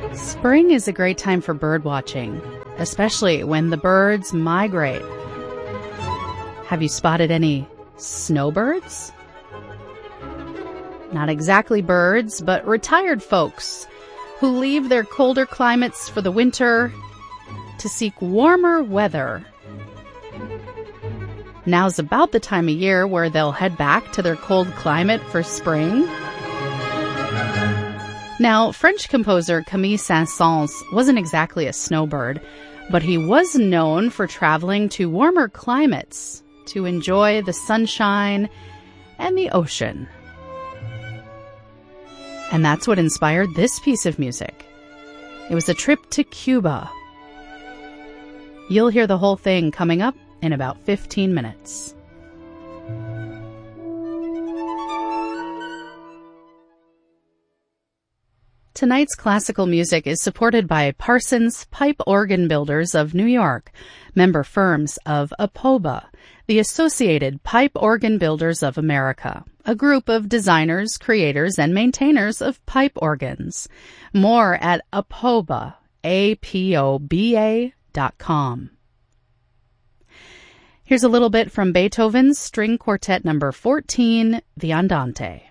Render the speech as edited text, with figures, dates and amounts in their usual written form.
Spring is a great time for bird watching, especially when the birds migrate. Have you spotted any snowbirds? Not exactly birds, but retired folks who leave their colder climates for the winter to seek warmer weather. Now's about the time of year where they'll head back to their cold climate for spring. Now, French composer Camille Saint-Saëns wasn't exactly a snowbird, but he was known for traveling to warmer climates to enjoy the sunshine and the ocean. And that's what inspired this piece of music. It was a trip to Cuba. You'll hear the whole thing coming up in about 15 minutes. Tonight's classical music is supported by Parsons Pipe Organ Builders of New York, member firms of APOBA, the Associated Pipe Organ Builders of America, a group of designers, creators, and maintainers of pipe organs. More at APOBA, APOBA.com. Here's a little bit from Beethoven's String Quartet No. 14, the Andante.